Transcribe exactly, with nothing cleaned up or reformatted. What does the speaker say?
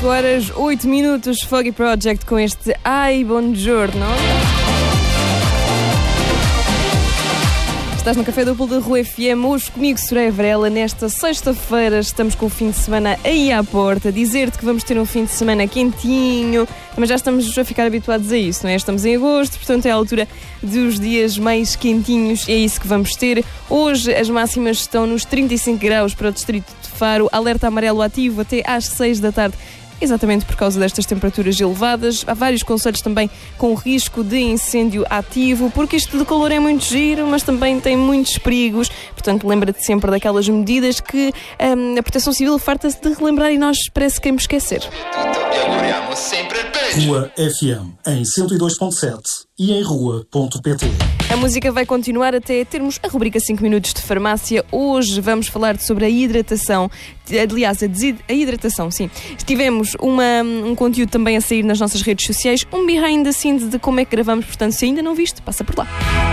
oito horas, oito minutos, Foggy Project com este Ai, buongiorno. Estás no Café Duplo da Rua F M, hoje comigo, Soraya Varela. Nesta sexta-feira estamos com o fim de semana aí à porta. Dizer-te que vamos ter um fim de semana quentinho, mas já estamos a ficar habituados a isso, não é? Estamos em agosto, portanto é a altura dos dias mais quentinhos, é isso que vamos ter. Hoje as máximas estão nos trinta e cinco graus para o distrito de Faro, alerta amarelo ativo até às seis da tarde. Exatamente por causa destas temperaturas elevadas. Há vários concelhos também com risco de incêndio ativo, porque isto de calor é muito giro, mas também tem muitos perigos. Portanto, lembra-te sempre daquelas medidas que hum, a Proteção Civil farta-se de relembrar e nós parece que queremos esquecer. Rua F M, em cento e dois ponto sete e em rua ponto pt. A música vai continuar até termos a rubrica cinco minutos de farmácia. Hoje vamos falar sobre a hidratação. Aliás, a, desid- a hidratação, sim. Tivemos uma, um conteúdo também a sair nas nossas redes sociais, um behind the scenes de como é que gravamos. Portanto, se ainda não viste, passa por lá.